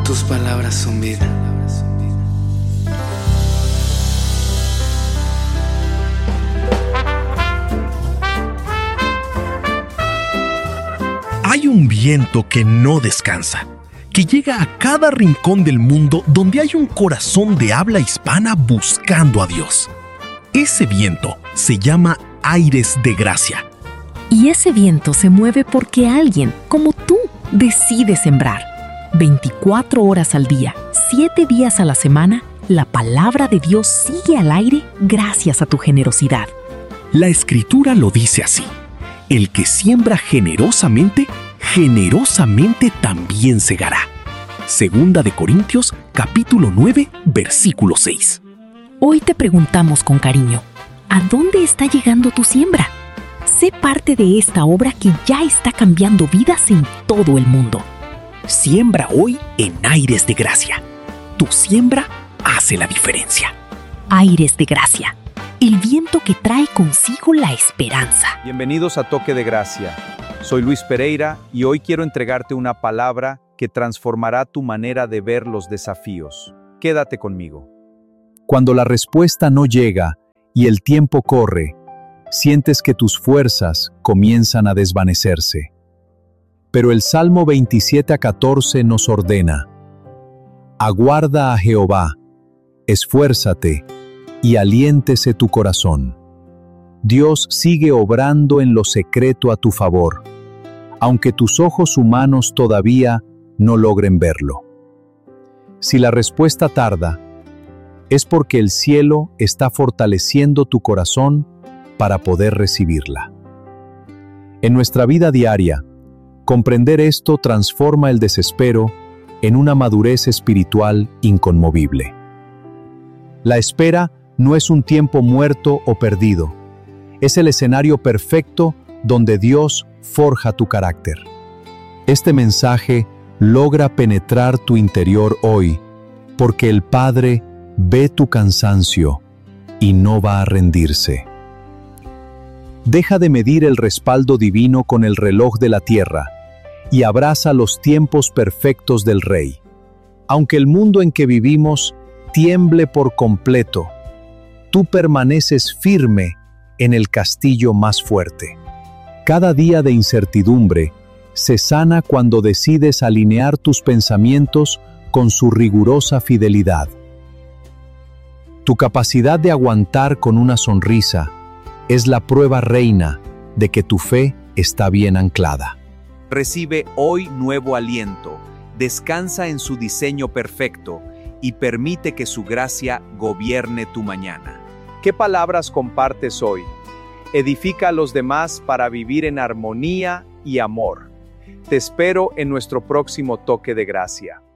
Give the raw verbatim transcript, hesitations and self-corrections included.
Tus palabras son vida. Hay un viento que no descansa, que llega a cada rincón del mundo donde hay un corazón de habla hispana buscando a Dios. Ese viento se llama aires de gracia. Y ese viento se mueve porque alguien, como tú, decide sembrar. veinticuatro horas al día, siete días a la semana, la palabra de Dios sigue al aire gracias a tu generosidad. La Escritura lo dice así: el que siembra generosamente, generosamente también segará. Segunda de Corintios, capítulo nueve, versículo seis. Hoy te preguntamos con cariño, ¿a dónde está llegando tu siembra? Sé parte de esta obra que ya está cambiando vidas en todo el mundo. Siembra hoy en Aires de Gracia. Tu siembra hace la diferencia. Aires de Gracia, el viento que trae consigo la esperanza. Bienvenidos a Toque de Gracia. Soy Luis Pereira y hoy quiero entregarte una palabra que transformará tu manera de ver los desafíos. Quédate conmigo. Cuando la respuesta no llega y el tiempo corre, sientes que tus fuerzas comienzan a desvanecerse. Pero el Salmo veintisiete a catorce nos ordena: aguarda a Jehová, esfuérzate y aliéntese tu corazón. Dios sigue obrando en lo secreto a tu favor, aunque tus ojos humanos todavía no logren verlo. Si la respuesta tarda, es porque el cielo está fortaleciendo tu corazón para poder recibirla. En nuestra vida diaria, comprender esto transforma el desespero en una madurez espiritual inconmovible. La espera no es un tiempo muerto o perdido, es el escenario perfecto donde Dios forja tu carácter. Este mensaje logra penetrar tu interior hoy, porque el Padre ve tu cansancio y no va a rendirse. Deja de medir el respaldo divino con el reloj de la tierra y abraza los tiempos perfectos del Rey. Aunque el mundo en que vivimos tiemble por completo, tú permaneces firme en el castillo más fuerte. Cada día de incertidumbre se sana cuando decides alinear tus pensamientos con su rigurosa fidelidad. Tu capacidad de aguantar con una sonrisa es la prueba reina de que tu fe está bien anclada. Recibe hoy nuevo aliento, descansa en su diseño perfecto y permite que su gracia gobierne tu mañana. ¿Qué palabras compartes hoy? Edifica a los demás para vivir en armonía y amor. Te espero en nuestro próximo Toque de Gracia.